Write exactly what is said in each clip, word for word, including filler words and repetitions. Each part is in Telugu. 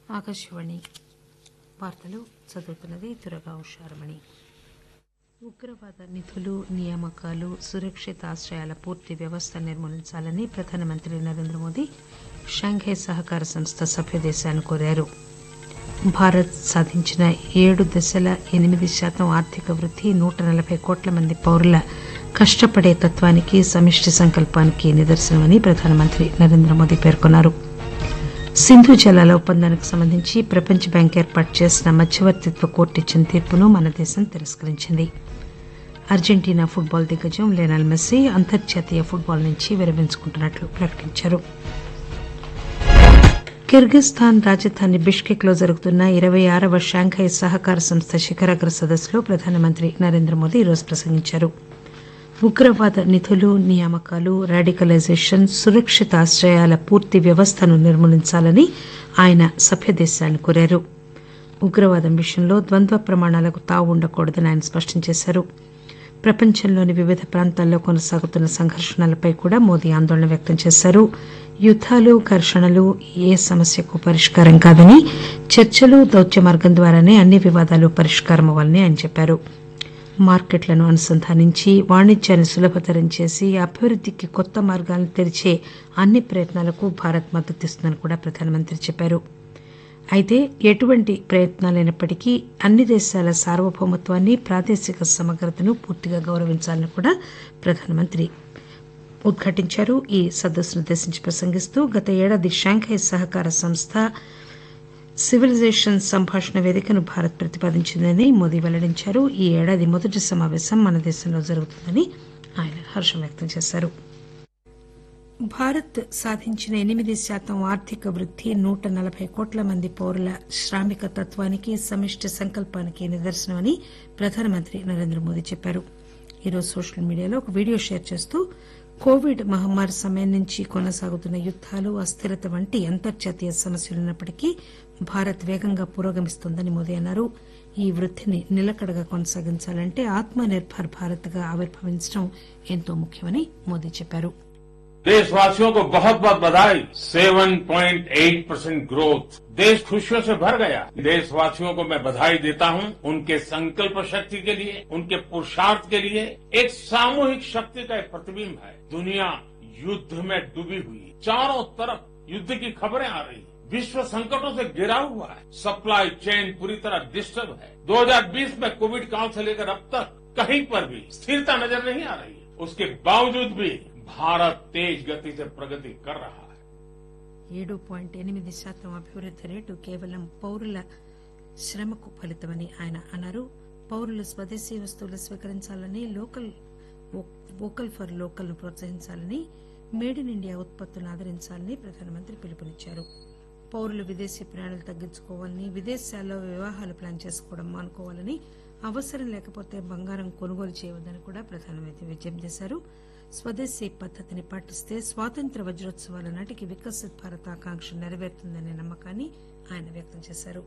ఆకాశవాణి వార్తలు చదువుతున్నది దుర్గా ఉషారమణి. ఉగ్రవాద నిధులు, నియామకాలు, సురక్షిత ఆశ్రయాల పూర్తి వ్యవస్థ నిర్మూలించాలని ప్రధానమంత్రి నరేంద్ర మోదీ షాంఘై సహకార సంస్థ సభ్య దేశాలను కోరారు. భారత్ సాధించిన ఏడు దశల ఎనిమిది శాతం ఆర్థిక వృద్ది నూట నలబై కోట్ల మంది పౌరుల కష్టపడే తత్వానికి, సమిష్టి సంకల్పానికి నిదర్శనమని ప్రధానమంత్రి నరేంద్ర మోదీ పేర్కొన్నారు. సింధు జలాల ఒప్పందానికి సంబంధించి ప్రపంచ బ్యాంక్ ఏర్పాటు చేసిన మధ్యవర్తిత్వ కోర్టు ఇచ్చిన తీర్పును మన దేశం తిరస్కరించింది. అర్జెంటీనా ఫుట్బాల్ దిగ్గజం లయనల్ మెస్సీ అంతర్జాతీయ ఫుట్బాల్ నుంచి విరమించుకుంటున్నట్లు ప్రకటించారు. కిర్గిస్థాన్ రాజధాని బిష్కెక్ లో జరుగుతున్న ఇరవై ఆరవ షాంఘై సహకార సంస్థ శిఖరాగ్ర సదస్సులో ప్రధానమంత్రి నరేంద్ర మోదీ ఈరోజు ప్రసంగించారు. ఉగ్రవాద నిధులు, నియామకాలు, రాడికలైజేషన్, సురక్షిత ఆశ్రయాల పూర్తి వ్యవస్థను నిర్మూలించాలని ఆయన సభ్య దేశాలను కోరారు. ఉగ్రవాదం విషయంలో ద్వంద్వ ప్రమాణాలకు తావు ఉండకూడదని ఆయన స్పష్టం చేశారు. ప్రపంచంలోని వివిధ ప్రాంతాల్లో కొనసాగుతున్న సంఘర్షణలపై కూడా మోదీ ఆందోళన వ్యక్తం చేశారు. యుద్దాలు, ఘర్షణలు ఏ సమస్యకు పరిష్కారం కాదని, చర్చలు, దౌత్య మార్గం ద్వారానే అన్ని వివాదాలు పరిష్కారం అవ్వాలని ఆయన చెప్పారు. మార్కెట్లను అనుసంధానించి, వాణిజ్యాన్ని సులభతరం చేసి, అభివృద్దికి కొత్త మార్గాలను తెరిచే అన్ని ప్రయత్నాలకు భారత్ మద్దతిస్తుందని కూడా ప్రధానమంత్రి చెప్పారు. అయితే ఎటువంటి ప్రయత్నాలైనప్పటికీ అన్ని దేశాల సార్వభౌమత్వాన్ని, ప్రాదేశిక సమగ్రతను పూర్తిగా గౌరవించాలని కూడా ప్రధానమంత్రి ఉద్ఘాటించారు. ఈ సదస్సునుద్దేశించి ప్రసంగిస్తూ గత ఏడాది షాంఘై సహకార సంస్థ సివిలైజేషన్ సంభాషణ వేదికను భారత్ ప్రతిపాదించిందని మోదీ వెల్లడించారు. ఈ ఏడాది మొదటి సమావేశం మన దేశంలో జరుగుతుందని ఆయన హర్షం వ్యక్తం చేశారు. భారత్ సాధించిన ఎనిమిది శాతం ఆర్థిక వృద్ది నూట నలబై కోట్ల మంది పౌరుల శ్రామిక తత్వానికి, సమిష్టి సంకల్పానికి నిదర్శనమని ప్రధానమంత్రి నరేంద్ర మోదీ చెప్పారు. ఈరోజు సోషల్ మీడియాలో ఒక వీడియో షేర్ చేస్తూ కోవిడ్ మహమ్మారి సమయం నుంచి కొనసాగుతున్న యుద్దాలు, అస్థిరత వంటి అంతర్జాతీయ సమస్యలున్నప్పటికీ భారత్ వేగంగా పురోగమిస్తోందని మోదీ అన్నారు. ఈ వృద్దిని నిలకడగా కొనసాగించాలంటే ఆత్మ నిర్భర్ భారత్ గా ఆవిర్భవించడం ఎంతో ముఖ్యమని మోదీ చెప్పారు. देशवासियों को बहुत बहुत बधाई. सात पॉइंट आठ परसेंट ग्रोथ. देश खुशियों से भर गया. देशवासियों को मैं बधाई देता हूं उनके संकल्प शक्ति के लिए, उनके पुरुषार्थ के लिए. एक सामूहिक शक्ति का एक प्रतिबिंब है. दुनिया युद्ध में डूबी हुई, चारों तरफ युद्ध की खबरें आ रही, विश्व संकटों से घिरा हुआ है, सप्लाई चेन पूरी तरह डिस्टर्ब है. दो हज़ार बीस में कोविड काल से लेकर अब तक कहीं पर भी स्थिरता नजर नहीं आ रही है. उसके बावजूद भी భారత్ తేజ్ గతి సే ప్రగతి కర్ రహా హై. ఏడు పాయింట్ ఎనిమిది శాతం అభివృద్ది రేటు కేవలం పౌరుల శ్రమకు ఫలితమని ఆయన అన్నారు. పౌరులు స్వదేశీ వస్తువులు స్వీకరించాలని, లోకల్ వోకల్ ఫర్ లోకల్ ను ప్రోత్సహించాలని, మేడ్ ఇన్ ఇండియా ఉత్పత్తులను ఆదరించాలని ప్రధానమంత్రి పిలుపునిచ్చారు. పౌరులు విదేశీ ప్రయాణాలు తగ్గించుకోవాలని, విదేశాల్లో వివాహాలు ప్లాన్ చేసుకోవడం మానుకోవాలని, అవసరం లేకపోతే బంగారం కొనుగోలు చేయవద్దని కూడా ప్రధానమంత్రి విజ్ఞప్తి చేశారు. స్వదేశీ పద్దతిని పాటిస్తే స్వాతంత్ర్య వజ్రోత్సవాల నాటికి వికసిత్ భారత్ ఆకాంక్ష నెరవేరుతుందనే నమ్మకాన్ని ఆయన వ్యక్తం చేశారు.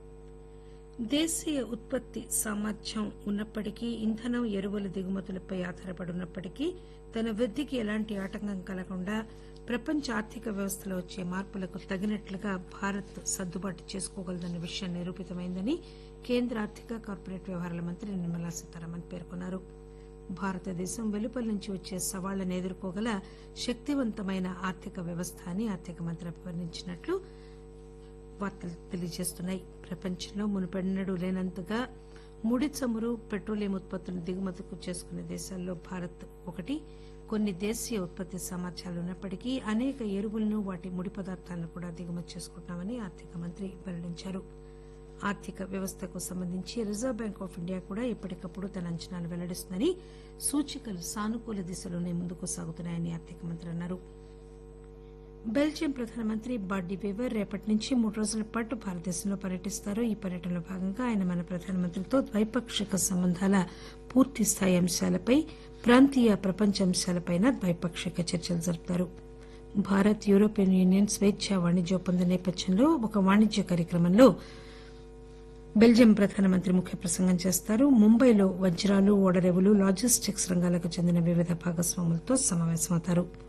దేశీయ ఉత్పత్తి సామర్థ్యం ఉన్నప్పటికీ, ఇంధనం, ఎరువుల దిగుమతులపై ఆధారపడి ఉన్నప్పటికీ తన వృద్దికి ఎలాంటి ఆటంకం కలగకుండా ప్రపంచ ఆర్థిక వ్యవస్థలో వచ్చే మార్పులకు తగినట్లుగా భారత్ సర్దుబాటు చేసుకోగలదన్న విషయం నిరూపితమైందని కేంద్ర ఆర్థిక, కార్పొరేట్ వ్యవహారాల మంత్రి నిర్మలా సీతారామన్ పేర్కొన్నారు. భారతదేశం వెలుపల నుంచి వచ్చే సవాళ్లను ఎదుర్కోగల శక్తివంతమైన ఆర్థిక వ్యవస్థ అని ఆర్థిక మంత్రి అభివర్ణించినట్లు వార్తలు తెలియజేస్తున్నాయి. ప్రపంచంలో మునుపెన్నడూ లేనంతగా ముడి చమురు, పెట్రోలియం ఉత్పత్తులను దిగుమతుకు చేసుకునే దేశాల్లో భారత్ ఒకటి. కొన్ని దేశీయ ఉత్పత్తి సామర్థ్యాలు ఉన్నప్పటికీ అనేక ఎరువులను, వాటి ముడి పదార్థాలను కూడా దిగుమతి చేసుకుంటున్నామని ఆర్థిక మంత్రి వెల్లడించారు. ఆర్థిక వ్యవస్థకు సంబంధించి రిజర్వ్ బ్యాంక్ ఆఫ్ ఇండియా కూడా ఎప్పటికప్పుడు తన అంచనాలు వెల్లడిస్తుందని, సూచికలు సానుకూల దిశలోనే ముందుకు సాగుతున్నాయని ఆర్థిక మంత్రి అన్నారు. బెల్జియం ప్రధానమంత్రి బాట్ డి వీవర్ రేపటి నుంచి మూడు రోజుల పాటు భారతదేశంలో పర్యటిస్తారు. ఈ పర్యటనలో భాగంగా ఆయన మన ప్రధానమంత్రితో ద్వైపాక్షిక సంబంధాల పూర్తి స్థాయి అంశాలపై, ప్రాంతీయ, ప్రపంచ అంశాలపై ద్వైపాక్షిక చర్చలు జరుపుతారు. భారత్, యూరోపియన్ యూనియన్ స్వేచ్ఛా వాణిజ్య ఒప్పందం నేపథ్యంలో ఒక వాణిజ్య కార్యక్రమంలో బెల్జియం ప్రధానమంత్రి ముఖ్య ప్రసంగం చేస్తారు. ముంబైలో వజ్రాలు, ఓడరేవులు, లాజిస్టిక్స్ రంగాలకు చెందిన వివిధ భాగస్వాములతో సమావేశమవుతారు.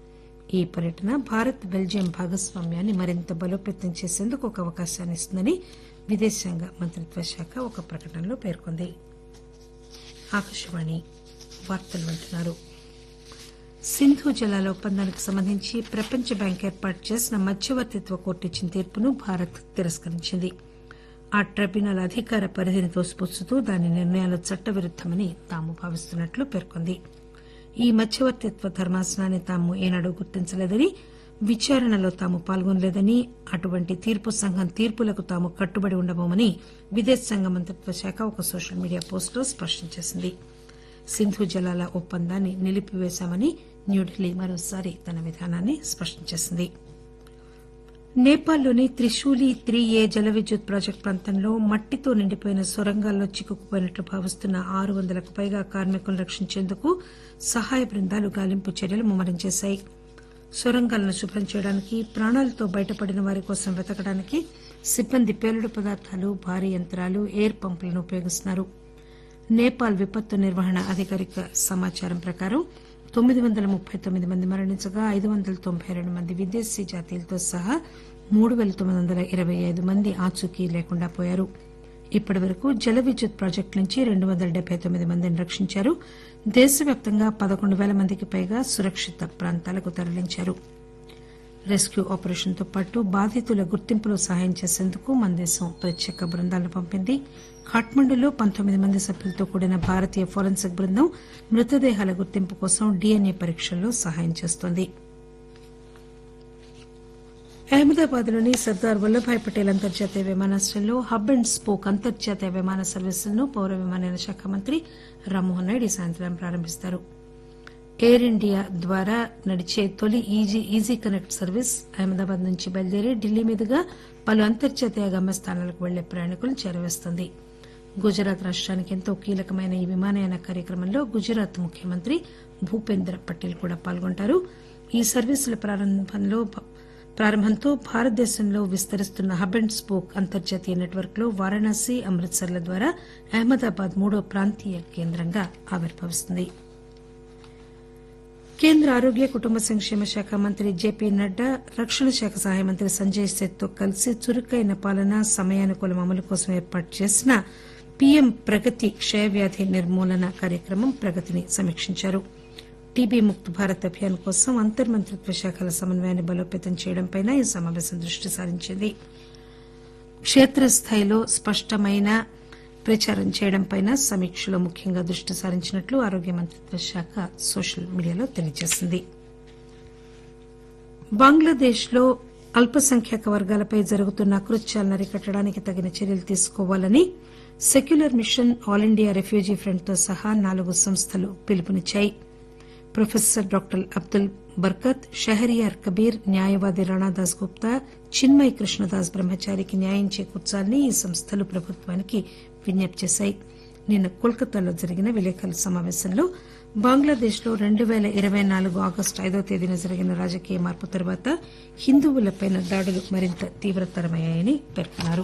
ఈ పర్యటన భారత్ బెల్జియం భాగస్వామ్యాన్ని మరింత బలోపేతం చేసేందుకు ఒక అవకాశాన్ని ఇస్తుందని విదేశాంగ మంత్రిత్వ శాఖ ఒక ప్రకటనలో పేర్కొంది. ఆకాశవాణి వార్తలు వింటున్నారు. సింధు జలాల ఒప్పందానికి సంబంధించి ప్రపంచ బ్యాంక్ ఏర్పాటు చేసిన మధ్యవర్తిత్వ కోర్టు ఇచ్చిన తీర్పును భారత్ తిరస్కరించింది. ఆ ట్రైబ్యునల్ అధికార పరిధిని తోసిపుచ్చుతూ దాని నిర్ణయాలు చట్టవిరుద్దమని తాము భావిస్తున్నట్లు పేర్కొంది. ఈ మధ్యవర్తిత్వ ధర్మాసనాన్ని తాము ఏనాడూ గుర్తించలేదని, విచారణలో తాము పాల్గొనలేదని, అటువంటి తీర్పు సంఘం తీర్పులకు తాము కట్టుబడి ఉండబోమని విదేశాంగ మంత్రిత్వ శాఖ ఒక సోషల్ మీడియా పోస్టులో స్పష్టం చేసింది. సింధు జలాల ఒప్పందాన్ని నిలిపివేశామని న్యూఢిల్లీ మరోసారి తన విధానాన్ని స్పష్టం చేసింది. నేపాల్లోని త్రిశూలి త్రీ ఏ జల విద్యుత్ ప్రాజెక్టు ప్రాంతంలో మట్టితో నిండిపోయిన సొరంగాల్లో చిక్కుకుపోయినట్లు భావిస్తున్న ఆరు వందలకు పైగా కార్మికులను రక్షించేందుకు సహాయ బృందాలు గాలింపు చర్యలు ముమ్మరం చేశాయి. సొరంగాలను శుభ్రం చేయడానికి, ప్రాణాలతో బయటపడిన వారి కోసం వెతకడానికి సిబ్బంది పేలుడు పదార్థాలు, భారీ యంత్రాలు, ఎయిర్ పంపులను ఉపయోగిస్తున్నారు. నేపాల్ విపత్తు నిర్వహణ అధికారిక సమాచారం ప్రకారం తొమ్మిది వందల ముప్పై తొమ్మిది మంది మరణించగా ఐదు వందల తొంభై రెండు మంది విదేశీ జాతీయులతో సహా మూడు పేల తొమ్మిది వందల ఇరవై ఐదు మంది ఆచూకీ లేకుండా పోయారు. ఇప్పటి వరకు జల విద్యుత్ ప్రాజెక్టు నుంచి రెండు వందల డెబ్బై తొమ్మిది మందిని రక్షించారు. దేశవ్యాప్తంగా పదకొండు పేల మందికి పైగా సురక్షిత ప్రాంతాలకు తరలించారు. రెస్క్యూ ఆపరేషన్తో పాటు బాధితుల గుర్తింపులో సహాయం చేసేందుకు మన దేశం ప్రత్యేక బృందాలను పంపింది. ఖాట్మండులో పంతొమ్మిది మంది సభ్యులతో కూడిన భారతీయ ఫోరెన్సిక్ బృందం మృతదేహాల గుర్తింపు కోసం డీఎన్ఏ పరీక్షల్లో సహాయం చేస్తోంది. అహ్మదాబాద్ లోని సర్దార్ వల్లభాయ్ పటేల్ అంతర్జాతీయ విమానాశ్రయంలో హబ్ అండ్ స్పోక్ అంతర్జాతీయ విమాన సర్వీసులను పౌర విమానయాన శాఖ మంత్రి రామ్మోహన్ నాయుడు ఈ సాయంత్రం ప్రారంభిస్తారు. ఎయిర్ ఇండియా ద్వారా నడిచే తొలి easy easy connect service Ahmedabad నుంచి బయలుదేరి ఢిల్లీ మీదుగా పలు అంతర్జాతీయ గమ్యస్థానాలకు వెళ్లే ప్రయాణికులను చేరవేస్తుంది. గుజరాత్ రాష్టానికి ఎంతో కీలకమైన ఈ విమానయాన కార్యక్రమంలో గుజరాత్ ముఖ్యమంత్రి భూపేంద్ర పటేల్ కూడా పాల్గొంటారు. ఈ సర్వీసుల ప్రారంభంలో ప్రారంభంతో భారతదేశంలో విస్తరిస్తున్న హబ్ అండ్ స్పోక్ అంతర్జాతీయ నెట్వర్క్ లో వారణాసి, అమృత్సర్ల ద్వారా అహ్మదాబాద్ మూడో ప్రాంతీయ కేంద్రంగా ఆవిర్భవిస్తుంది. కేంద్ర ఆరోగ్య కుటుంబ సంక్షేమ శాఖ మంత్రి జేపీ నడ్డా రక్షణ శాఖ సహాయ మంత్రి సంజయ్ సేత్ తో కలిసి చురుకైన పాలన, సమయానుకూల అమలు కోసం ఏర్పాటు చేసిన పీఎం ప్రగతి క్షయవ్యాధి నిర్మూలన కార్యక్రమం ప్రగతిని సమీక్షించారు. టీబీ ముక్త్ భారత్ అభియాన్ కోసం అంతర్మంత్రిత్వ శాఖల సమన్వయాన్ని బలోపేతం చేయడంపై ఈ సమావేశం దృష్టి సారించింది. క్షేత్రస్థాయిలో స్పష్టమైన ప్రచారం చేయడంపై సమీక్షలో ముఖ్యంగా దృష్టి సారించినట్లు ఆరోగ్య మంత్రిత్వ శాఖ సోషల్ మీడియాలో తెలియజేసింది. బంగ్లాదేశ్ లో అల్పసంఖ్యాక వర్గాలపై జరుగుతున్న అకృత్యాలను అరికట్టడానికి తగిన చర్యలు తీసుకోవాలని secular machine, all India refugee front తో సహా నాలుగు సంస్థలు పిలుపునిచ్చాయి. ప్రొఫెసర్ డాక్టర్ అబ్దుల్ బర్కత్, షహరియార్ కబీర్, న్యాయవాది రాణాదాస్ గుప్తా, చిన్మయ్ కృష్ణదాస్ బ్రహ్మచారికి న్యాయం చేకూర్చాలని ఈ సంస్థలు ప్రభుత్వానికి విజ్ఞప్తి చేశాయి. నిన్న కోల్కతాలో జరిగిన విలేకరుల సమావేశంలో బంగ్లాదేశ్ లో రెండు పేల ఇరవై నాలుగు ఆగస్టు ఐదో తేదీన జరిగిన రాజకీయ మార్పు తర్వాత హిందువులపై దాడులు మరింత తీవ్రతరమయ్యాయని పేర్కొన్నారు.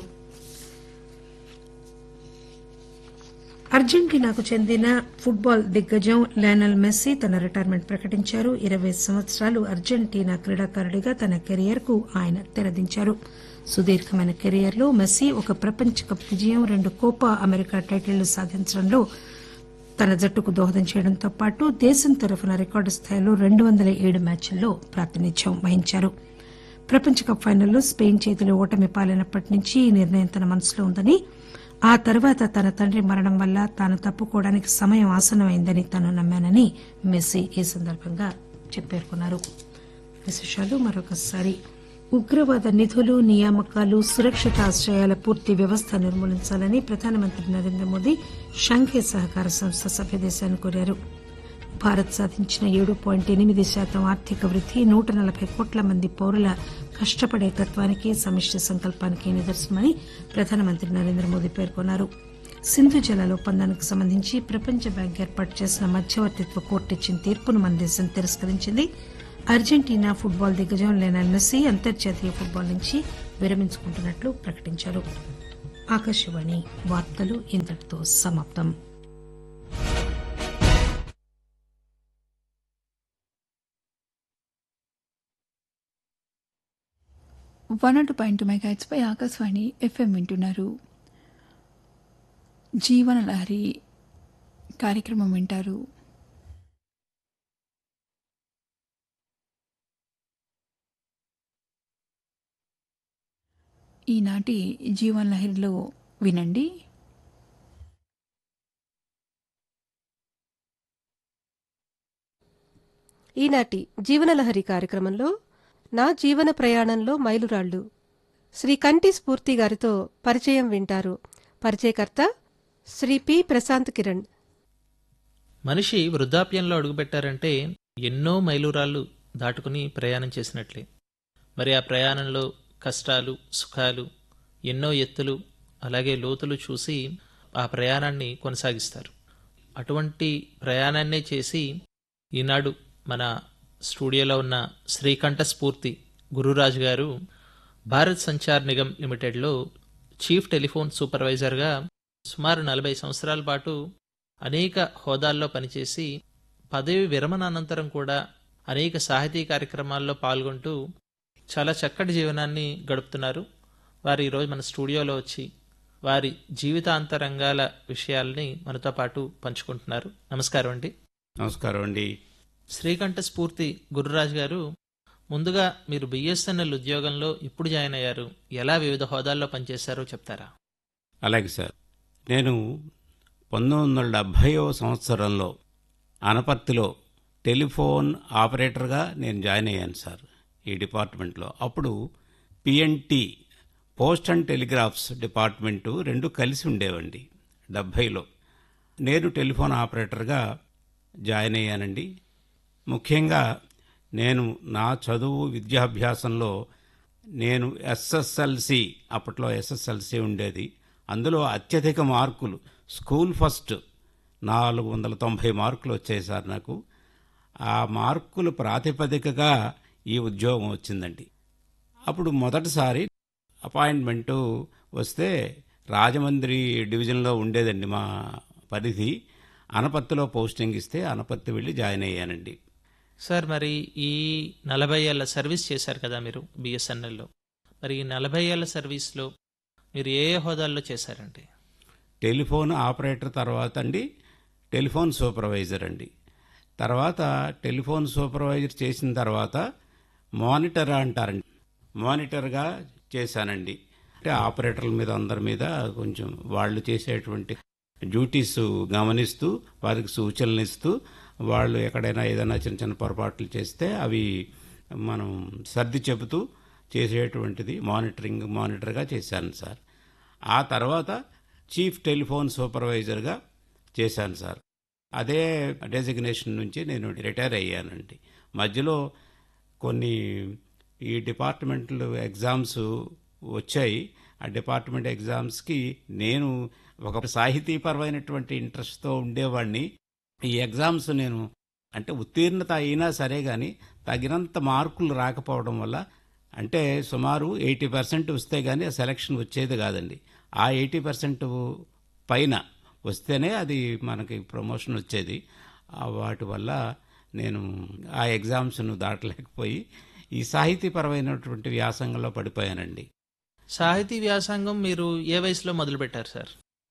అర్జెంటీనాకు చెందిన ఫుట్బాల్ దిగ్గజం లయనల్ మెస్సీ తన రిటైర్మెంట్ ప్రకటించారు. ఇరవై సంవత్సరాలు అర్జెంటీనా క్రీడాకారుడిగా తన కెరీర్ కు ఆయన తెరదించారు. సుదీర్ఘమైన కెరీర్ లో మెస్సీ ఒక ప్రపంచ కప్ విజయం, రెండు కోపా అమెరికా టైటిళ్లు సాధించడంలో తన జట్టుకు దోహదం చేయడంతో పాటు దేశం తరఫున రికార్డు స్థాయిలో రెండు వందల ఏడు మ్యాచ్ల్లో ప్రాతినిధ్యం వహించారు. ప్రపంచ కప్ ఫైనల్లో స్పెయిన్ చేతిలో ఓటమి పాలైనప్పటి నుంచి ఈ నిర్ణయం తన మనసులో ఉందని, ఆ తర్వాత తన తండ్రి మరణం వల్ల తాను తప్పుకోవడానికి సమయం ఆసన్నమైందని తాను నమ్మానని మెస్సీ ఈ సందర్భంగా పేర్కొన్నారు. విశేషాలు మరొకసారి. ఉగ్రవాద నిధులు, నియామకాలు, సురక్షిత ఆశ్రయాల పూర్తి వ్యవస్థ నిర్మూలించాలని ప్రధానమంత్రి నరేంద్ర మోదీ షాంఘై సహకార సంస్థ సభ్యదేశాన్ని కోరారు. భారత్ సాధించిన ఏడు పాయింట్ ఎనిమిది శాతం ఆర్థిక వృద్ది నూట నలభై కోట్ల మంది పౌరుల కష్టపడే తత్వానికి, సమిష్టి సంకల్పానికి నిదర్శనమని ప్రధానమంత్రి నరేంద్ర మోదీ పేర్కొన్నారు. సింధు జలాల ఒప్పందానికి సంబంధించి ప్రపంచ బ్యాంక్ ఏర్పాటు చేసిన మధ్యవర్తిత్వ కోర్టు ఇచ్చిన తీర్పును మన దేశం తిరస్కరించింది. అర్జెంటీనా ఫుట్బాల్ దిగ్గజం లయనల్ మెస్సీ అంతర్జాతీయ ఫుట్బాల్ నుంచి విరమించుకుంటున్నట్లు ప్రకటించారు. ఆకాశవాణి వార్తలు ఇంతటితో సమాప్తం. One not point megahertz pi Akashvani FM వింటున్నారు. జీవన లహరి కార్యక్రమం వింటారు. ఈనాటి జీవన లహరిలో వినండి. ఈనాటి జీవనలహరి కార్యక్రమంలో నా జీవన ప్రయాణంలో మైలురాళ్లు శ్రీ కంటి స్ఫూర్తి గారితో పరిచయం వింటారు. పరిచయకర్త శ్రీ పి ప్రశాంత్ కిరణ్. మనిషి వృద్ధాప్యంలో అడుగుపెట్టారంటే ఎన్నో మైలురాళ్లు దాటుకుని ప్రయాణం చేసినట్లే. మరి ఆ ప్రయాణంలో కష్టాలు, సుఖాలు, ఎన్నో ఎత్తులు, అలాగే లోతులు చూసి ఆ ప్రయాణాన్ని కొనసాగిస్తారు. అటువంటి ప్రయాణాన్నే చేసి ఈనాడు మన స్టూడియోలో ఉన్న శ్రీకంఠ స్ఫూర్తి గురురాజు గారు భారత్ సంచార్ నిగమ్ లిమిటెడ్లో చీఫ్ టెలిఫోన్ సూపర్వైజర్గా సుమారు నలభై సంవత్సరాల పాటు అనేక హోదాల్లో పనిచేసి పదవి విరమణ అనంతరం కూడా అనేక సాహితీ కార్యక్రమాల్లో పాల్గొంటూ చాలా చక్కటి జీవనాన్ని గడుపుతున్నారు. వారు ఈరోజు మన స్టూడియోలో వచ్చి వారి జీవితాంతరంగాల విషయాల్ని మనతో పాటు పంచుకుంటున్నారు. నమస్కారం అండి. నమస్కారం అండి. శ్రీకంఠ స్ఫూర్తి గురురాజు గారు, ముందుగా మీరు బిఎస్ఎన్ఎల్ ఉద్యోగంలో ఎప్పుడు జాయిన్ అయ్యారు, ఎలా వివిధ హోదాల్లో పనిచేశారో చెప్తారా? అలాగే సార్. నేను పంతొమ్మిది వందల డెబ్భైవ సంవత్సరంలో అనపర్తిలో టెలిఫోన్ ఆపరేటర్గా నేను జాయిన్ అయ్యాను సార్ ఈ డిపార్ట్మెంట్లో. అప్పుడు P&T post and telegraphs department రెండు కలిసి ఉండేవండి. డెబ్భైలో నేను టెలిఫోన్ ఆపరేటర్గా జాయిన్ అయ్యానండి. ముఖ్యంగా నేను నా చదువు విద్యాభ్యాసంలో నేను ఎస్ఎస్ఎల్సి, అప్పట్లో ఎస్ఎస్ఎల్సి ఉండేది, అందులో అత్యధిక మార్కులు, స్కూల్ ఫస్ట్ నాలుగు వందల తొంభై మార్కులు వచ్చాయి సార్ నాకు. ఆ మార్కులు ప్రాతిపదికగా ఈ ఉద్యోగం వచ్చిందండి. అప్పుడు మొదటిసారి అపాయింట్మెంటు వస్తే రాజమండ్రి డివిజన్లో ఉండేదండి మా పరిధి. అనపర్తిలో పోస్టింగ్ ఇస్తే అనపర్తి వెళ్ళి జాయిన్ అయ్యానండి. సార్, మరి ఈ నలభై ఏళ్ల సర్వీస్ చేశారు కదా మీరు బిఎస్ఎన్ఎల్లో. మరి ఈ నలభై ఏళ్ల సర్వీస్లో మీరు ఏ ఏ హోదాల్లో చేశారండి? టెలిఫోన్ ఆపరేటర్ తర్వాత అండి టెలిఫోన్ సూపర్వైజర్ అండి. తర్వాత టెలిఫోన్ సూపర్వైజర్ చేసిన తర్వాత మానిటర్ అంటారండి, మానిటర్గా చేశానండి. అంటే ఆపరేటర్ల మీద అందరి మీద కొంచెం వాళ్ళు చేసేటువంటి డ్యూటీస్ గమనిస్తూ వారికి సూచనలు ఇస్తూ, వాళ్ళు ఎక్కడైనా ఏదైనా చిన్న చిన్న పొరపాట్లు చేస్తే అవి మనం సర్ది చెబుతూ చేసేటువంటిది మానిటరింగ్ మానిటర్గా చేశాను సార్. ఆ తర్వాత చీఫ్ టెలిఫోన్ సూపర్వైజర్గా చేశాను సార్. అదే డెసిగ్నేషన్ నుంచి నేను రిటైర్ అయ్యానండి. మధ్యలో కొన్ని ఈ డిపార్ట్మెంట్లు ఎగ్జామ్స్ వచ్చాయి. ఆ డిపార్ట్మెంట్ ఎగ్జామ్స్కి నేను ఒక సాహితీపరమైనటువంటి ఇంట్రెస్ట్తో ఉండేవాడిని. ఈ ఎగ్జామ్స్ నేను అంటే ఉత్తీర్ణత అయినా సరే కానీ తగినంత మార్కులు రాకపోవడం వల్ల, అంటే సుమారు ఎయిటీ పర్సెంట్ వస్తే కానీ ఆ సెలక్షన్ వచ్చేది కాదండి. ఆ ఎయిటీ పర్సెంట్ పైన వస్తేనే అది మనకి ప్రమోషన్ వచ్చేది. వాటి వల్ల నేను ఆ ఎగ్జామ్స్ను దాటలేకపోయి ఈ సాహితీపరమైనటువంటి వ్యాసంగంలో పడిపోయానండి. సాహితీ వ్యాసంగం మీరు ఏ వయసులో మొదలుపెట్టారు సార్?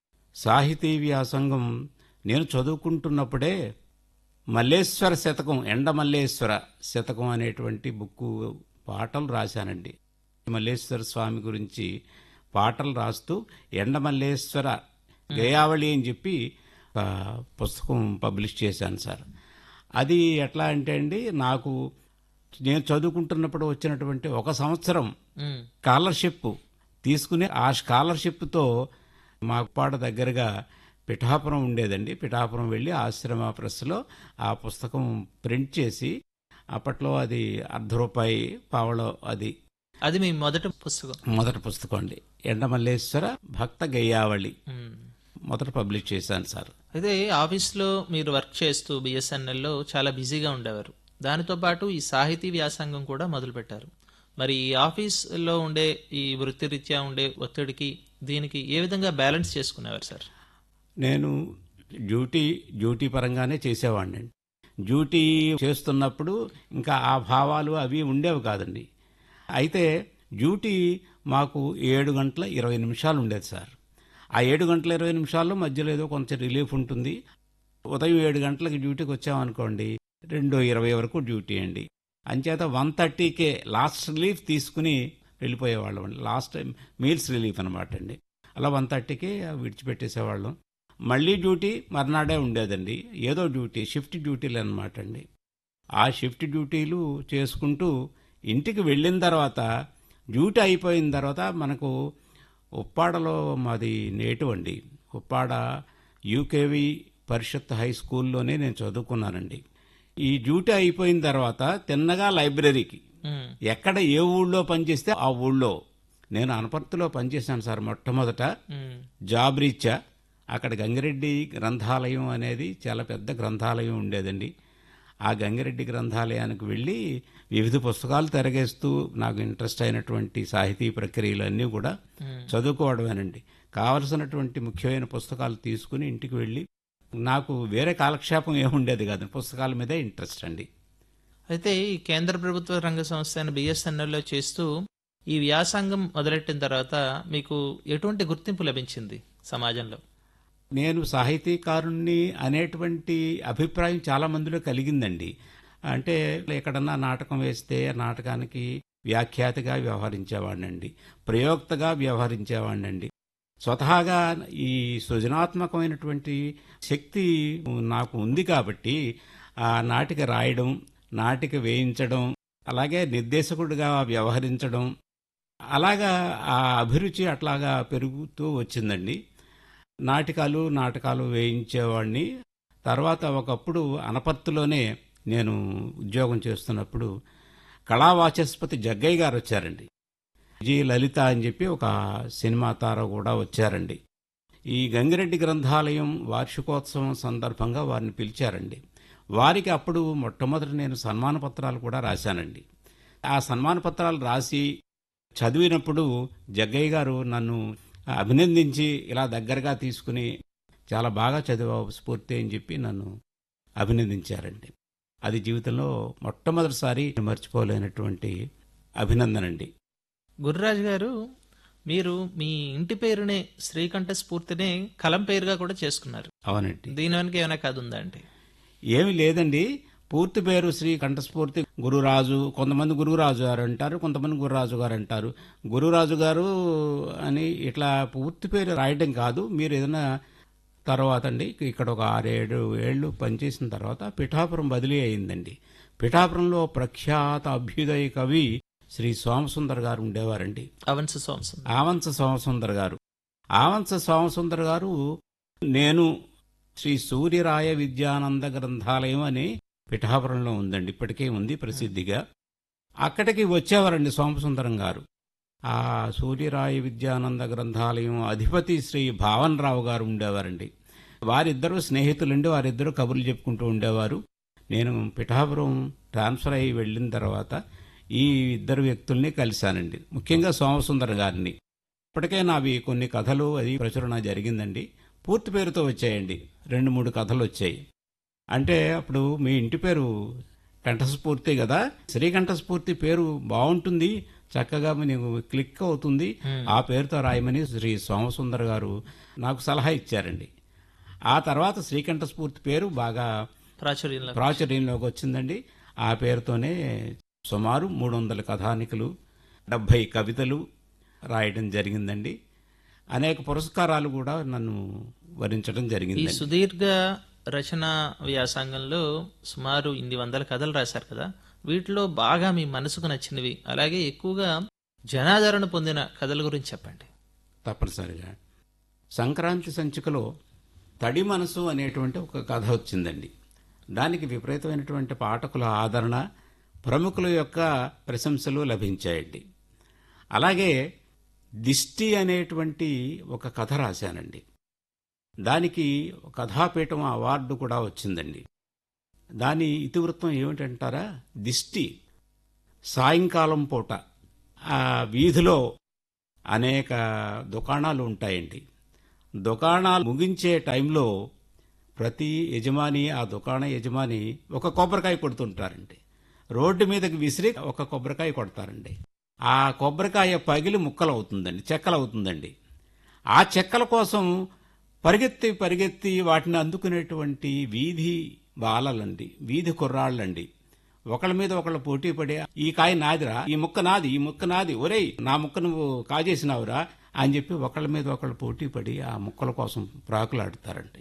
సాహితీ వ్యాసంగం నేను చదువుకుంటున్నప్పుడే మల్లేశ్వర శతకం, ఎండ మల్లేశ్వర శతకం అనేటువంటి బుక్కు పాటలు రాశానండి. మల్లేశ్వర స్వామి గురించి పాటలు రాస్తూ ఎండ మల్లేశ్వర గయావళి అని చెప్పి ఒక పుస్తకం పబ్లిష్ చేశాను సార్. అది ఎట్లా అంటే అండి, నాకు నేను చదువుకుంటున్నప్పుడు వచ్చినటువంటి ఒక సంవత్సరం స్కాలర్షిప్ తీసుకుని, ఆ స్కాలర్షిప్తో మా పాట దగ్గరగా పిఠాపురం ఉండేదండి. పిఠాపురం వెళ్ళి ఆశ్రమ ప్రెస్లో ఆ పుస్తకం ప్రింట్ చేసి, అప్పట్లో అది అర్ధ రూపాయి పావలో, అది అది మీ మొదటి పుస్తకం? మొదటి పుస్తకం అండి, ఎండమల్లేశ్వర భక్త గయ్యావళి మొదట పబ్లిష్ చేశాను సార్. అయితే ఆఫీస్లో మీరు వర్క్ చేస్తూ బిఎస్ఎన్ఎల్లో చాలా బిజీగా ఉండేవారు. దానితో పాటు ఈ సాహితీ వ్యాసంగం కూడా మొదలుపెట్టారు. మరి ఈ ఆఫీస్లో ఉండే ఈ వృత్తిరీత్యా ఉండే ఒత్తిడికి దీనికి ఏ విధంగా బ్యాలెన్స్ చేసుకునేవారు సార్? నేను డ్యూటీ డ్యూటీ పరంగానే చేసేవాడిని. డ్యూటీ చేస్తున్నప్పుడు ఇంకా ఆ భావాలు అవి ఉండేవి కాదండి. అయితే డ్యూటీ మాకు ఏడు గంటల ఇరవై నిమిషాలు ఉండేది సార్. ఆ ఏడు గంటల ఇరవై నిమిషాల్లో మధ్యలో ఏదో కొంచెం రిలీఫ్ ఉంటుంది. ఉదయం ఏడు గంటలకి డ్యూటీకి వచ్చామనుకోండి, రెండు ఇరవై వరకు డ్యూటీ అండి. అంచేత వన్ థర్టీకే లాస్ట్ రిలీఫ్ తీసుకుని వెళ్ళిపోయేవాళ్ళం అండి. లాస్ట్ టైం మీల్స్ రిలీఫ్ అనమాట అండి. అలా వన్ థర్టీకే విడిచిపెట్టేసేవాళ్ళం. మళ్ళీ డ్యూటీ మర్నాడే ఉండేదండి. ఏదో డ్యూటీ, షిఫ్ట్ డ్యూటీలు అనమాట అండి. ఆ షిఫ్ట్ డ్యూటీలు చేసుకుంటూ ఇంటికి వెళ్ళిన తర్వాత, డ్యూటీ అయిపోయిన తర్వాత మనకు ఉప్పాడలో మాది నేటివ్ అండి. ఉప్పాడ యూకేవి పరిషత్ హై స్కూల్లోనే నేను చదువుకున్నానండి. ఈ డ్యూటీ అయిపోయిన తర్వాత తిన్నగా లైబ్రరీకి, ఎక్కడ ఏ ఊళ్ళో పనిచేస్తే ఆ ఊళ్ళో, నేను అనపర్తిలో పనిచేశాను సార్ మొట్టమొదట జాబ్ రీత్యా. అక్కడ గంగిరెడ్డి గ్రంథాలయం అనేది చాలా పెద్ద గ్రంథాలయం ఉండేదండి. ఆ గంగిరెడ్డి గ్రంథాలయానికి వెళ్ళి వివిధ పుస్తకాలు తిరగేస్తూ నాకు ఇంట్రెస్ట్ అయినటువంటి సాహితీ ప్రక్రియలన్నీ కూడా చదువుకోవడమేనండి. కావలసినటువంటి ముఖ్యమైన పుస్తకాలు తీసుకుని ఇంటికి వెళ్ళి, నాకు వేరే కాలక్షేపం ఏముండేది కాదు, పుస్తకాల మీదే ఇంట్రెస్ట్ అండి. అయితే ఈ కేంద్ర ప్రభుత్వ రంగ సంస్థ అయిన బిఎస్ఎన్ఎల్లో చేస్తూ ఈ వ్యాసంగం మొదలెట్టిన తర్వాత మీకు ఎటువంటి గుర్తింపు లభించింది సమాజంలో? నేను సాహితీకారుణ్ణి అనేటువంటి అభిప్రాయం చాలా మందిలో కలిగిందండి. అంటే ఎక్కడన్నా నాటకం వేస్తే నాటకానికి వ్యాఖ్యాతగా వ్యవహరించేవాడినండి, ప్రయోక్తగా వ్యవహరించేవాడినండి. స్వతహాగా ఈ సృజనాత్మకమైనటువంటి శక్తి నాకు ఉంది కాబట్టి ఆ నాటిక రాయడం, నాటిక వేయించడం, అలాగే నిర్దేశకుడిగా వ్యవహరించడం, అలాగా ఆ అభిరుచి అట్లాగా పెరుగుతూ వచ్చిందండి. నాటికాలు నాటకాలు వేయించేవాడిని. తర్వాత ఒకప్పుడు అనపర్తిలోనే నేను ఉద్యోగం చేస్తున్నప్పుడు కళావాచస్పతి జగ్గయ్య గారు వచ్చారండి. జి లలిత అని చెప్పి ఒక సినిమా తార కూడా వచ్చారండి. ఈ గంగిరెడ్డి గ్రంథాలయం వార్షికోత్సవం సందర్భంగా వారిని పిలిచారండి. వారికి అప్పుడు మొట్టమొదటి నేను సన్మాన పత్రాలు కూడా రాశానండి. ఆ సన్మాన పత్రాలు రాసి చదివినప్పుడు జగ్గయ్య గారు నన్ను అభినందించి ఇలా దగ్గరగా తీసుకుని చాలా బాగా చదివావు స్ఫూర్తి అని చెప్పి నన్ను అభినందించారండి. అది జీవితంలో మొట్టమొదటిసారి మర్చిపోలేనటువంటి అభినందనండి. గురురాజు గారు, మీరు మీ ఇంటి పేరునే శ్రీకంఠ స్ఫూర్తినే కలం పేరుగా కూడా చేసుకున్నారు. అవునండి. దీని వెనక ఏమైనా కథ ఉందా అండి? ఏమి లేదండి. పూర్తి పేరు శ్రీ కంఠస్ఫూర్తి గురురాజు. కొంతమంది గురురాజు గారు అంటారు, కొంతమంది గురురాజు గారు అంటారు. గురురాజు గారు అని ఇట్లా పూర్తి పేరు రాయడం కాదు. మీరు ఏదైనా తర్వాత అండి ఇక్కడ ఒక ఆరేడు ఏళ్ళు పనిచేసిన తర్వాత పిఠాపురం బదిలీ అయిందండి. పిఠాపురంలో ప్రఖ్యాత అభ్యుదయ కవి శ్రీ సోమసుందర్ గారు ఉండేవారండి. అవంశ సోమసుందర్ ఆవంశ సోమసుందర్ గారు ఆవంశ సోమసుందర్ గారు నేను శ్రీ సూర్యరాయ విద్యానంద గ్రంథాలయం అని పిఠాపురంలో ఉందండి, ఇప్పటికే ఉంది ప్రసిద్ధిగా. అక్కడికి వచ్చేవారండి సోమసుందరం గారు. ఆ సూర్యరాయ విద్యానంద గ్రంథాలయం అధిపతి శ్రీ భావన్ రావు గారు ఉండేవారండి. వారిద్దరూ స్నేహితులండి. వారిద్దరూ కబుర్లు చెప్పుకుంటూ ఉండేవారు. నేను పిఠాపురం ట్రాన్స్ఫర్ అయ్యి వెళ్ళిన తర్వాత ఈ ఇద్దరు వ్యక్తుల్ని కలిశానండి, ముఖ్యంగా సోమసుందర్ గారిని. ఇప్పటికే నావి కొన్ని కథలు అది ప్రచురణ జరిగిందండి. పూర్తి పేరుతో వచ్చాయండి, రెండు మూడు కథలు వచ్చాయి. అంటే అప్పుడు మీ ఇంటి పేరు కంఠస్ఫూర్తి కదా, శ్రీకంఠస్ఫూర్తి పేరు బాగుంటుంది, చక్కగా నీకు క్లిక్ అవుతుంది, ఆ పేరుతో రాయమని శ్రీ సోమసుందర్ గారు నాకు సలహా ఇచ్చారండి. ఆ తర్వాత శ్రీకంఠస్ఫూర్తి పేరు బాగా ప్రాచుర్యంలో ప్రాచుర్యంలోకి వచ్చిందండి. ఆ పేరుతోనే సుమారు మూడు వందల కథానికలు, డెబ్భై కవితలు రాయడం జరిగిందండి. అనేక పురస్కారాలు కూడా నన్ను వరించడం ఈ జరిగింది. సుదీర్ఘ రచన వ్యాసంగంలో సుమారు ఇన్ని వందల కథలు రాశారు కదా, వీటిలో బాగా మీ మనసుకు నచ్చినవి, అలాగే ఎక్కువగా జనాదరణ పొందిన కథల గురించి చెప్పండి. తప్పనిసరిగా సంక్రాంతి సంచికలో తడి మనసు అనేటువంటి ఒక కథ వచ్చిందండి. దానికి విపరీతమైనటువంటి పాఠకుల ఆదరణ, ప్రముఖుల యొక్క ప్రశంసలు లభించాయండి. అలాగే దిష్టి అనేటువంటి ఒక కథ రాశానండి. దానికి కథాపీఠం అవార్డు కూడా వచ్చిందండి. దాని ఇతివృత్తం ఏమిటంటారా? దిష్టి సాయంకాలం పూట ఆ వీధిలో అనేక దుకాణాలు ఉంటాయండి. దుకాణాలు ముగించే టైంలో ప్రతి యజమాని, ఆ దుకాణ యజమాని ఒక కొబ్బరికాయ కొడుతుంటారండి. రోడ్డు మీదకి విసిరి ఒక కొబ్బరికాయ కొడతారండి. ఆ కొబ్బరికాయ పగిలి ముక్కలు అవుతుందండి, చెక్కలు అవుతుందండి. ఆ చెక్కల కోసం పరిగెత్తి పరిగెత్తి వాటిని అందుకునేటువంటి వీధి బాలలండి, వీధి కుర్రాళ్ళండి. ఒకళ్ళ మీద ఒకళ్ళు పోటీ పడి, ఈ కాయ నాదిరా, ఈ ముక్క నాది, ఈ ముక్క నాది, ఒరేయ్ నా ముక్క నువ్వు కాజేసినావురా అని చెప్పి ఒకళ్ళ మీద ఒకళ్ళు పోటీ పడి ఆ ముక్కల కోసం ప్రాకులాడుతారండి.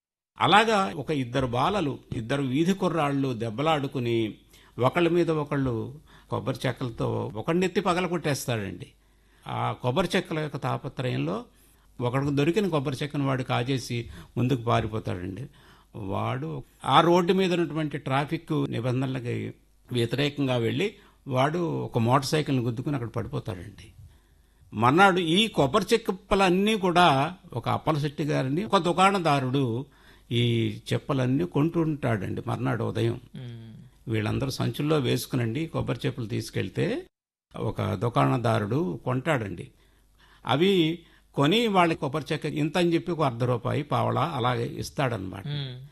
అలాగా ఒక ఇద్దరు బాలలు, ఇద్దరు వీధి కుర్రాళ్ళు దెబ్బలాడుకుని ఒకళ్ళ మీద ఒకళ్ళు కొబ్బరి చెక్కలతో ఒకడినెత్తి పగల కొట్టేస్తాడండి. ఆ కొబ్బరి చెక్కల యొక్క తాపత్రయంలో ఒకడికి దొరికిన కొబ్బరి చెక్కను వాడు కాజేసి ముందుకు పారిపోతాడండి. వాడు ఆ రోడ్డు మీద ఉన్నటువంటి ట్రాఫిక్ నిబంధనలకి వ్యతిరేకంగా వెళ్ళి వాడు ఒక మోటార్ సైకిల్ని గుద్దుకుని అక్కడ పడిపోతాడండి. మన్నాడు ఈ కొబ్బరి చెక్కలన్నీ కూడా ఒక అప్పలశెట్టి గారిని ఒక దుకాణదారుడు ఈ చెప్పలన్నీ కొంటుంటాడండి. మర్నాడు ఉదయం వీళ్ళందరూ సంచుల్లో వేసుకునండి కొబ్బరి చెప్పులు తీసుకెళ్తే ఒక దుకాణదారుడు కొంటాడండి. అవి కొని వాళ్ళ కొబ్బరి చెక్క ఇంత అని చెప్పి ఒక అర్ధ రూపాయి పావలా అలాగే ఇస్తాడనమాట.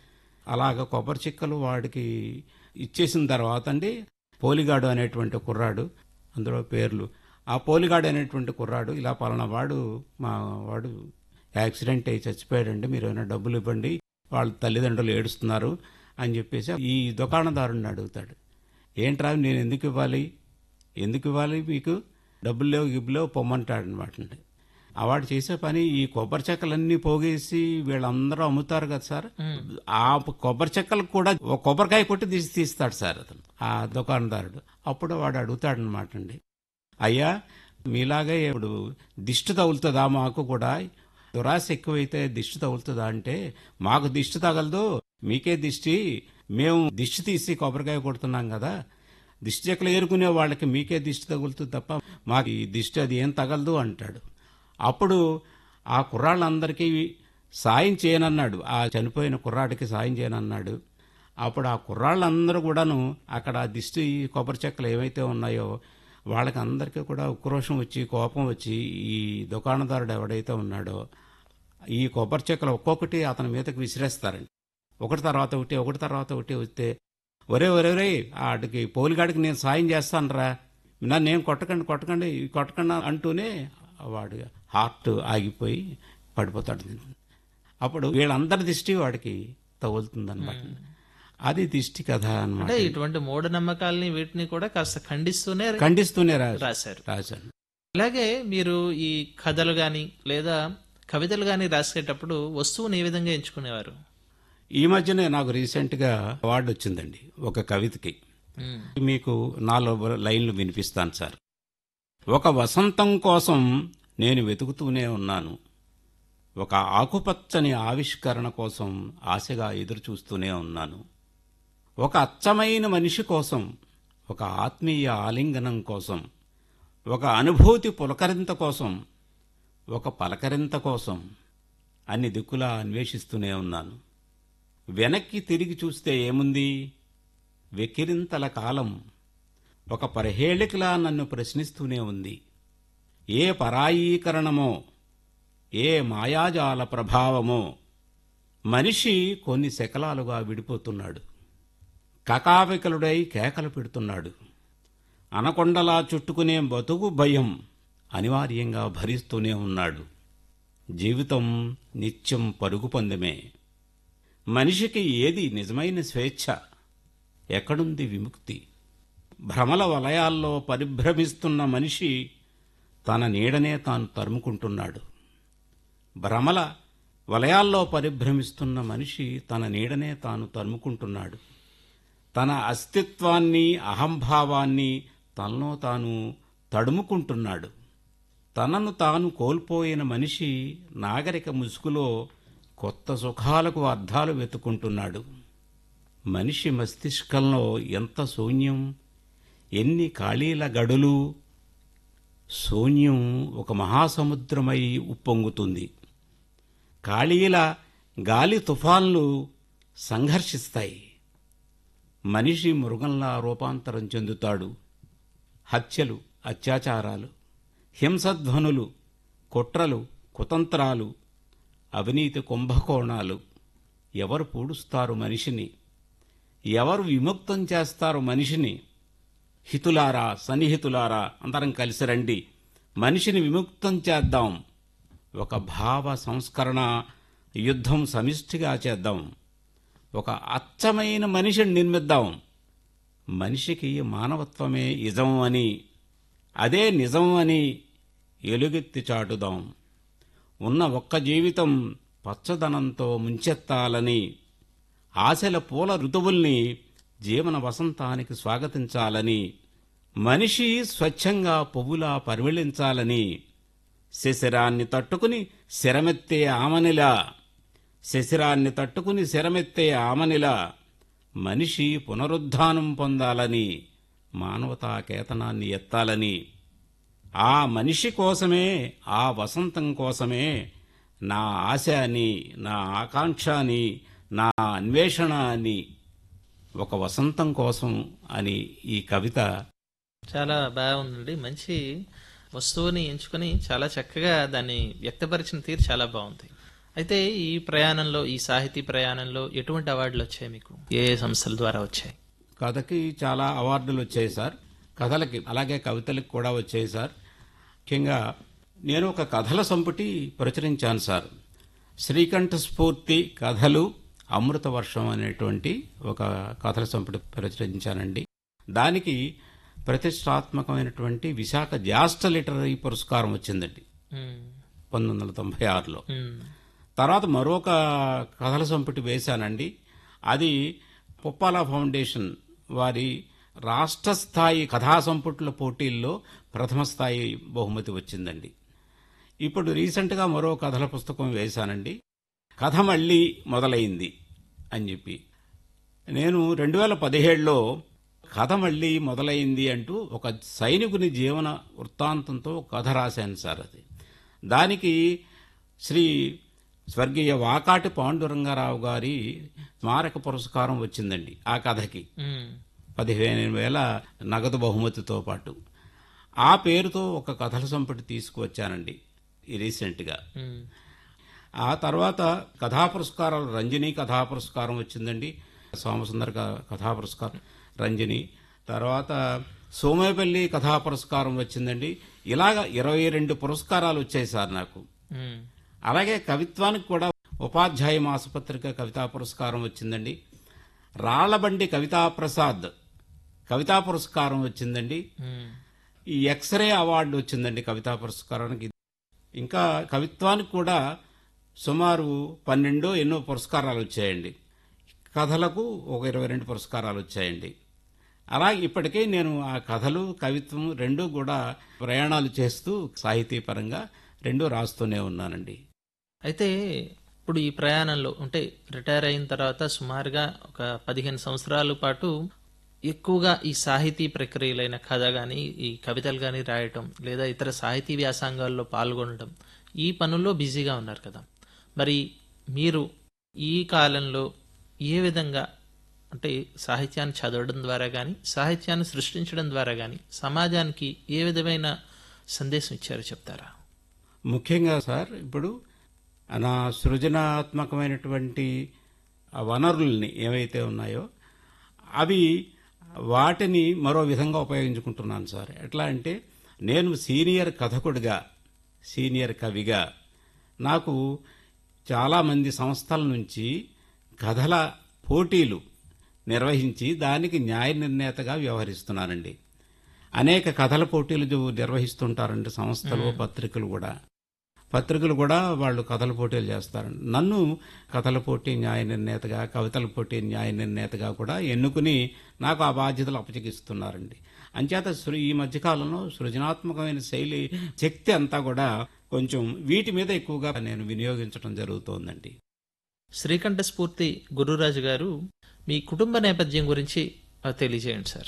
అలాగ కొబ్బరి చెక్కలు వాడికి ఇచ్చేసిన తర్వాత అండి పోలిగాడు అనేటువంటి కుర్రాడు, అందులో పేర్లు, ఆ పోలిగాడు అనేటువంటి కుర్రాడు ఇలా పలానా వాడు మా వాడు యాక్సిడెంట్ అయ్యి చచ్చిపోయాడండి, మీరు ఏమైనా డబ్బులు ఇవ్వండి, వాళ్ళ తల్లిదండ్రులు ఏడుస్తున్నారు అని చెప్పేసి ఈ దుకాణదారుని అడుగుతాడు. ఏంట్రా నేను ఎందుకు ఇవ్వాలి, ఎందుకు ఇవ్వాలి మీకు, డబ్బులు లేవు గిబ్బులు లేవు పొమ్మంటాడు అనమాట. వాడు చేసే పని ఈ కొబ్బరి చెక్కలన్నీ పోగేసి వీళ్ళందరూ అమ్ముతారు కదా సార్, ఆ కొబ్బరి చెక్కలకు కూడా ఒక కొబ్బరికాయ కొట్టి తీసి తీస్తాడు సార్ అతను, ఆ దుకాణదారుడు. అప్పుడు వాడు అడుగుతాడనమాట అండి, అయ్యా మీలాగే ఇప్పుడు దిష్టి తగులుతుందా మాకు కూడా, దురాశ ఎక్కువైతే దిష్టి తగులుతుందా అంటే, మాకు దిష్టి తగలదు మీకే దిష్టి, మేము దిష్టి తీసి కొబ్బరికాయ కొడుతున్నాం కదా, దిష్టి చెక్కలు ఏరుకునే వాళ్ళకి మీకే దిష్టి తగులుతుంది తప్ప మాకు ఈ దిష్టి అది ఏం తగలదు అంటాడు. అప్పుడు ఆ కుర్రాళ్ళందరికీ సాయం చేయనన్నాడు, ఆ చనిపోయిన కుర్రాడికి సాయం చేయనన్నాడు. అప్పుడు ఆ కుర్రాళ్ళందరూ కూడాను అక్కడ దిష్టి కొబ్బరి చెక్కలు ఏవైతే ఉన్నాయో వాళ్ళకి అందరికీ కూడా ఉక్రోషం వచ్చి కోపం వచ్చి ఈ దుకాణదారుడు ఎవడైతే ఉన్నాడో ఈ కొబ్బరి చెక్కలు ఒక్కొక్కటి అతని మీదకి విసిరేస్తారండి. ఒకటి తర్వాత ఒకటి ఒకటి తర్వాత ఒకటి వస్తే, ఒరే ఒరే ఒరే ఆడికి పోలిగాడికి నేను సాయం చేస్తానురా, నన్ను నేను కొట్టకండి కొట్టకండి కొట్టకండి అంటూనే వాడు హార్ట్ ఆగిపోయి పడిపోతాడు. అప్పుడు వీళ్ళందరి దిష్టి వాడికి తగులుతుందన్నమాట. అది దిష్టి కథ అన్నమాట. ఇటువంటి మూఢనమ్మకాలని వీటిని కూడా కాస్త ఖండిస్తూనే ఖండిస్తూనే రాశారు రాశారు అలాగే మీరు ఈ కథలు గాని లేదా కవితలు గాని రాసేటప్పుడు వస్తువుని ఏ విధంగా ఎంచుకునేవారు? ఈ మధ్యనే నాకు రీసెంట్ గా అవార్డు వచ్చిందండి ఒక కవితకి. మీకు నాలుగు లైన్లు వినిపిస్తాను సార్. ఒక వసంతం కోసం నేను వెతుకుతూనే ఉన్నాను, ఒక ఆకుపచ్చని ఆవిష్కరణ కోసం ఆశగా ఎదురుచూస్తూనే ఉన్నాను, ఒక అచ్చమైన మనిషి కోసం, ఒక ఆత్మీయ ఆలింగనం కోసం, ఒక అనుభూతి పులకరింత కోసం, ఒక పలకరింత కోసం అన్ని దిక్కులా అన్వేషిస్తూనే ఉన్నాను. వెనక్కి తిరిగి చూస్తే ఏముంది, వెక్కిరింతల కాలం ఒక పరహేళికలా నన్ను ప్రశ్నిస్తూనే ఉంది. ఏ పరాయీకరణమో, ఏ మాయాజాల ప్రభావమో మనిషి కొన్ని శకలాలుగా విడిపోతున్నాడు, కకావికలుడై కేకలు పెడుతున్నాడు. అనకొండలా చుట్టుకునే బతుకు భయం అనివార్యంగా భరిస్తూనే ఉన్నాడు. జీవితం నిత్యం పరుగు పందెమే. మనిషికి ఏది నిజమైన స్వేచ్ఛ, ఎక్కడుంది విముక్తి? భ్రమల వలయాల్లో పరిభ్రమిస్తున్న మనిషి తన నీడనే తాను తరుముకుంటున్నాడు. భ్రమల వలయాల్లో పరిభ్రమిస్తున్న మనిషి తన నీడనే తాను తరుముకుంటున్నాడు. తన అస్తిత్వాన్ని అహంభావాన్ని తనలో తాను తడుముకుంటున్నాడు. తనను తాను కోల్పోయిన మనిషి నాగరిక ముసుగులో కొత్త సుఖాలకు అర్థాలు వెతుకుంటున్నాడు. మనిషి మస్తిష్కంలో ఎంత శూన్యం, ఎన్ని ఖాళీల గడులు! శూన్యం ఒక మహాసముద్రమై ఉప్పొంగుతుంది. ఖాళీల గాలి తుఫాన్లు సంఘర్షిస్తాయి. మనిషి మృగంలా రూపాంతరం చెందుతాడు. హత్యలు, అత్యాచారాలు, హింసధ్వనులు, కుట్రలు, కుతంత్రాలు, అవినీతి కుంభకోణాలు. ఎవరు పూడుస్తారు మనిషిని? ఎవరు విముక్తం చేస్తారు మనిషిని? హితులారా, సన్నిహితులారా అందరం కలిసి రండి, మనిషిని విముక్తం చేద్దాం, ఒక భావ సంస్కరణ యుద్ధం సమిష్టిగా చేద్దాం, ఒక అచ్చమైన మనిషిని నిర్మిద్దాం. మనిషికి మానవత్వమే ఇజం అని, అదే నిజం అని ఎలుగెత్తి చాటుదాం. ఉన్న ఒక్క జీవితం పచ్చదనంతో ముంచెత్తాలని, ఆశల పూల ఋతువుల్ని జీవన వసంతానికి స్వాగతించాలని, మనిషి స్వచ్ఛంగా పువ్వులా పరిమళించాలని, శిశిరాన్ని తట్టుకుని శిరమెత్తే ఆమనిలా శిశిరాన్ని తట్టుకుని శిరమెత్తే ఆమనిలా మనిషి పునరుద్ధానం పొందాలని, మానవతా కేతనాన్ని ఎత్తాలని, ఆ మనిషి కోసమే, ఆ వసంతం కోసమే నా ఆశ అని, నా ఆకాంక్ష అని, నా అన్వేషణ అని, ఒక వసంతం కోసం అని ఈ కవిత. చాలా బాగుందండి. మంచి వస్తువుని ఎంచుకొని చాలా చక్కగా దాన్ని వ్యక్తపరిచిన తీరు చాలా బాగుంది. అయితే ఈ ప్రయాణంలో, ఈ సాహితీ ప్రయాణంలో ఎటువంటి అవార్డులు వచ్చాయి మీకు? ఏ ఏ సంస్థల ద్వారా వచ్చాయి? కథకి చాలా అవార్డులు వచ్చాయి సార్, కథలకి అలాగే కవితలకు కూడా వచ్చాయి సార్. ముఖ్యంగా నేను ఒక కథల సంపుటి ప్రచురించాను సార్. శ్రీకంఠ స్ఫూర్తి కథలు అమృత వర్షం అనేటువంటి ఒక కథల సంపుటి ప్రచురించానండి. దానికి ప్రతిష్టాత్మకమైనటువంటి విశాఖ జ్యేష్ఠ లిటరరీ పురస్కారం వచ్చిందండి పంతొమ్మిది వందల తొంభై ఆరులో. తర్వాత మరొక కథల సంపుటి వేశానండి. అది పుప్పాల ఫౌండేషన్ వారి రాష్ట్ర స్థాయి కథా సంపుట్ల పోటీల్లో ప్రథమ స్థాయి బహుమతి వచ్చిందండి. ఇప్పుడు రీసెంట్గా మరో కథల పుస్తకం వేశానండి, కథ మళ్ళీ మొదలైంది అని చెప్పి. నేను రెండు వేల పదిహేడులో కథ మళ్ళీ మొదలైంది అంటూ ఒక సైనికుని జీవన వృత్తాంతంతో కథ రాశాను సార్. అది దానికి శ్రీ స్వర్గీయ వాకాటి పాండురంగారావు గారి స్మారక పురస్కారం వచ్చిందండి. ఆ కథకి పదిహేను వేల నగదు బహుమతితో పాటు ఆ పేరుతో ఒక కథల సంపుటి తీసుకువచ్చానండి రీసెంట్గా. ఆ తర్వాత కథా పురస్కారాలు, రంజని కథా పురస్కారం వచ్చిందండి, సోమసుందర్ కథా పురస్కారం రంజని, తర్వాత సోమేపల్లి కథా పురస్కారం వచ్చిందండి. ఇలాగ ఇరవై రెండు పురస్కారాలు వచ్చాయి సార్ నాకు. అలాగే కవిత్వానికి కూడా ఉపాధ్యాయ మాసపత్రిక కవితా పురస్కారం వచ్చిందండి. రాళ్లబండి కవితా ప్రసాద్ కవితా పురస్కారం వచ్చిందండి. ఈ ఎక్స్రే అవార్డు వచ్చిందండి కవితా పురస్కారానికి. ఇంకా కవిత్వానికి కూడా సుమారు పన్నెండో ఎన్నో పురస్కారాలు వచ్చాయండి. కథలకు ఒక ఇరవై రెండు పురస్కారాలు వచ్చాయండి. అలా ఇప్పటికే నేను ఆ కథలు, కవిత్వం రెండూ కూడా ప్రయాణాలు చేస్తూ సాహితీపరంగా రెండూ రాస్తూనే ఉన్నానండి. అయితే ఇప్పుడు ఈ ప్రయాణంలో అంటే రిటైర్ అయిన తర్వాత సుమారుగా ఒక పదిహేను సంవత్సరాల పాటు ఎక్కువగా ఈ సాహితీ ప్రక్రియలైన కథ కానీ, ఈ కవితలు కానీ రాయటం, లేదా ఇతర సాహితీ వ్యాసంగాల్లో పాల్గొనడం, ఈ పనుల్లో బిజీగా ఉన్నారు కదా. మరి మీరు ఈ కాలంలో ఏ విధంగా అంటే సాహిత్యాన్ని చదవడం ద్వారా కానీ, సాహిత్యాన్ని సృష్టించడం ద్వారా కానీ సమాజానికి ఏ విధమైన సందేశం ఇచ్చారో చెప్తారా? ముఖ్యంగా సార్, ఇప్పుడు నా సృజనాత్మకమైనటువంటి వనరుల్ని ఏవైతే ఉన్నాయో అవి వాటిని మరో విధంగా ఉపయోగించుకుంటున్నాను సార్. ఎట్లా అంటే, నేను సీనియర్ కథకుడిగా, సీనియర్ కవిగా నాకు చాలామంది సంస్థల నుంచి కథల పోటీలు నిర్వహించి దానికి న్యాయ నిర్ణేతగా వ్యవహరిస్తున్నానండి. అనేక కథల పోటీలు నిర్వహిస్తుంటారండి సంస్థలు, పత్రికలు కూడా. పత్రికలు కూడా వాళ్ళు కథల పోటీలు చేస్తారండి. నన్ను కథల పోటీ న్యాయ నిర్ణేతగా, కవితల పోటీ న్యాయ నిర్ణేతగా కూడా ఎన్నుకుని నాకు ఆ బాధ్యతలు అప్పచెకిస్తున్నారండి. అంచేత ఈ మధ్యకాలంలో సృజనాత్మకమైన శైలి శక్తి అంతా కూడా కొంచెం వీటి మీద ఎక్కువగా నేను వినియోగించడం జరుగుతోందండి. శ్రీకంఠ స్ఫూర్తి గురురాజు గారు, మీ కుటుంబ నేపథ్యం గురించి తెలియజేయండి సార్.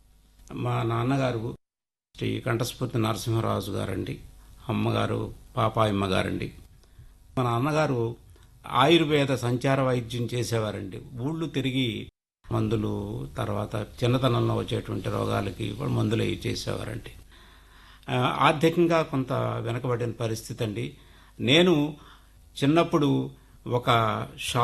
మా నాన్నగారు శ్రీ కంఠస్ఫూర్తి నరసింహరాజు గారండి, అమ్మగారు పాపాయమ్మ గారండి. మా నాన్నగారు ఆయుర్వేద సంచార వైద్యం చేసేవారండి. ఊళ్ళు తిరిగి మందులు, తర్వాత చిన్నతనంలో వచ్చేటువంటి రోగాలకి మందులు అవి చేసేవారండి. ఆర్థికంగా కొంత వెనకబడిన పరిస్థితి అండి. నేను చిన్నప్పుడు ఒక షా